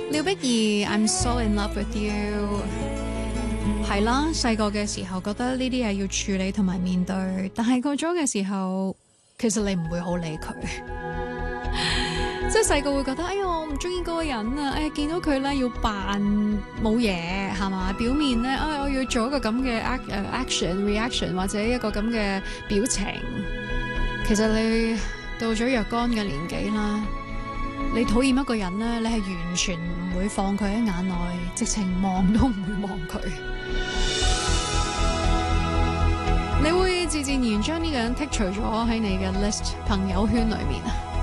廖碧兒 I'm so in love with you。 係啦，細個嘅時候覺得呢啲嘢要處理同埋面對，但係過咗嘅時候，其實你唔會好理佢。即係細個會覺得，哎呀我唔中意嗰個人啊，哎見到佢咧要扮冇嘢係嘛，表面咧，哎我要做一個咁嘅action reaction 或者一個咁嘅表情。其實你到咗若干嘅年紀啦，你討厭一個人咧，你係完全唔會放佢喺眼內，直情望都唔會望佢。你會自然將呢個人剔除咗喺你嘅 list 朋友圈裏面啊。